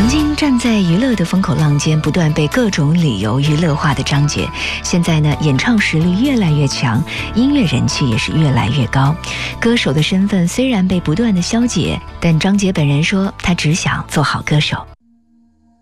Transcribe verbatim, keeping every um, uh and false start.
经站在娱乐的风口浪尖，不断被各种理由娱乐化的张杰，现在呢，演唱实力越来越强，音乐人气也是越来越高。歌手的身份虽然被不断的消解，但张杰本人说，他只想做好歌手。